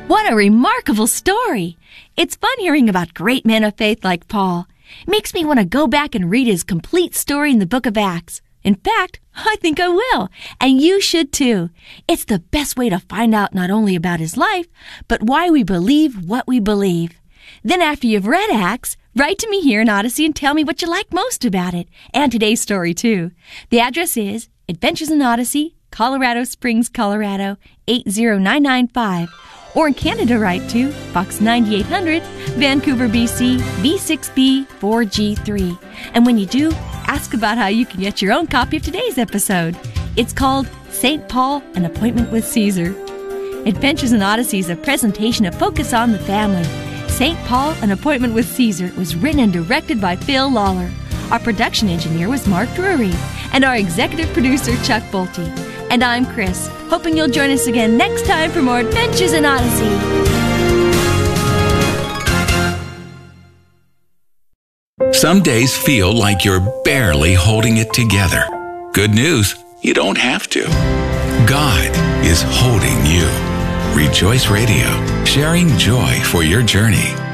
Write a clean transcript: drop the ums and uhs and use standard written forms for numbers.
What a remarkable story! It's fun hearing about great men of faith like Paul. It makes me want to go back and read his complete story in the book of Acts. In fact, I think I will, and you should too. It's the best way to find out not only about his life, but why we believe what we believe. Then after you've read Acts, write to me here in Odyssey and tell me what you like most about it, and today's story too. The address is Adventures in Odyssey, Colorado Springs, Colorado, 80995. Or in Canada, write to Box 9800, Vancouver, BC, V6B 4G3. And when you do, ask about how you can get your own copy of today's episode. It's called St. Paul, An Appointment with Caesar. Adventures in Odyssey is a presentation of Focus on the Family. St. Paul, An Appointment with Caesar was written and directed by Phil Lawler. Our production engineer was Mark Drury, and our executive producer, Chuck Bolte. And I'm Chris, hoping you'll join us again next time for more Adventures in Odyssey. Some days feel like you're barely holding it together. Good news, you don't have to. God is holding you. Rejoice Radio, sharing joy for your journey.